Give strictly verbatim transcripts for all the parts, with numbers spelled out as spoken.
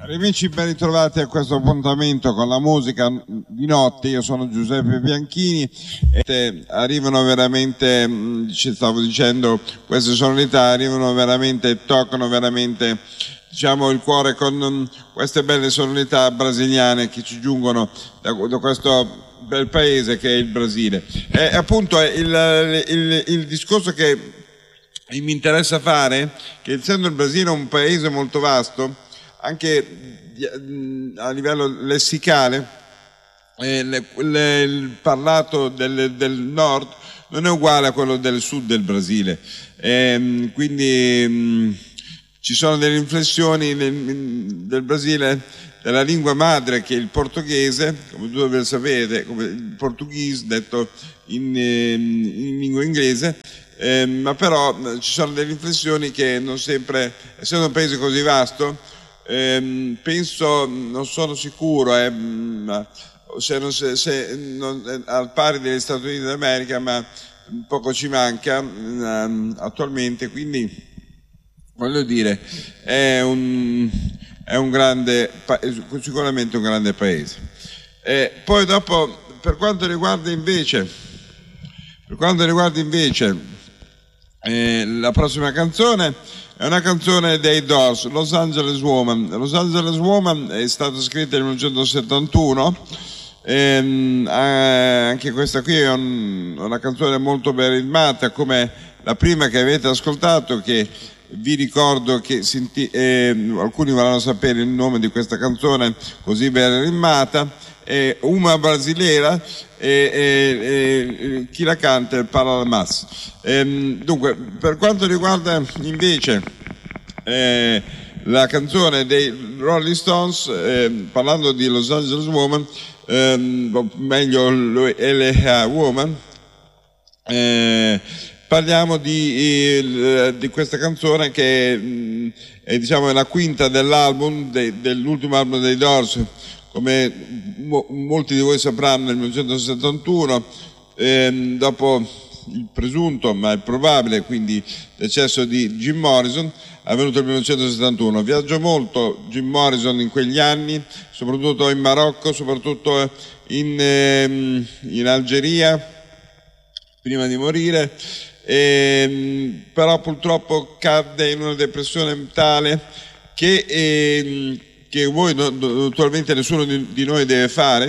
Cari amici, ben ritrovati a questo appuntamento con la musica di notte. Io sono Giuseppe Bianchini e arrivano veramente, ci stavo dicendo, queste sonorità arrivano veramente, toccano veramente, diciamo, il cuore con queste belle sonorità brasiliane che ci giungono da, da questo bel paese che è il Brasile. E appunto il, il, il discorso che mi interessa fare, che essendo il Brasile un paese molto vasto, anche a livello lessicale, eh, le, le, il parlato del, del nord non è uguale a quello del sud del Brasile, eh, quindi mh, ci sono delle inflessioni del, del Brasile, della lingua madre che è il portoghese, come dove sapete, come il portoghese detto in, in lingua inglese. Eh, ma però ci sono delle inflessioni che non sempre, essendo un paese così vasto, ehm, penso, non sono sicuro eh, se, non, se, se non, al pari degli Stati Uniti d'America, ma poco ci manca um, attualmente, quindi voglio dire è un, è un grande, sicuramente un grande paese. E poi dopo, per quanto riguarda invece per quanto riguarda invece Eh, la prossima canzone è una canzone dei Doors, Los Angeles Woman. Los Angeles Woman è stata scritta nel millenovecentosettantuno, ehm, eh, anche questa qui è un, una canzone molto ben ritmata, come la prima che avete ascoltato, che vi ricordo che senti, eh, alcuni vorranno sapere il nome di questa canzone così ben ritmata, è Uma Brasileira, e, e, e chi la canta è Paralamas. Ehm, dunque, per quanto riguarda invece eh, la canzone dei Rolling Stones, eh, parlando di Los Angeles Woman, ehm, meglio L A Woman, eh, parliamo di, eh, di questa canzone che mh, è, diciamo, la quinta dell'album, de, dell'ultimo album dei Doors. Come mo- molti di voi sapranno, nel millenovecentosettantuno, ehm, dopo il presunto, ma il probabile, quindi decesso di Jim Morrison, è avvenuto il millenovecentosettantuno. Viaggiò molto Jim Morrison in quegli anni, soprattutto in Marocco, soprattutto in, ehm, in Algeria, prima di morire, ehm, però purtroppo cadde in una depressione tale che... Ehm, che voi naturalmente nessuno di, di noi deve fare,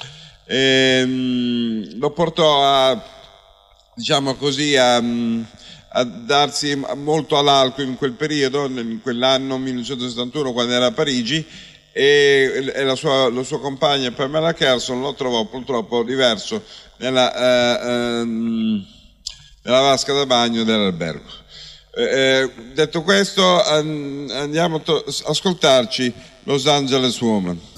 ehm, lo portò a, diciamo così, a, a darsi molto all'alcol in quel periodo, in quell'anno millenovecentosettantuno, quando era a Parigi, e, e la, sua, la sua compagna Pamela Carson lo trovò purtroppo diverso nella, eh, ehm, nella vasca da bagno dell'albergo. Eh, detto questo, an- andiamo a to- ascoltarci Los Angeles Woman.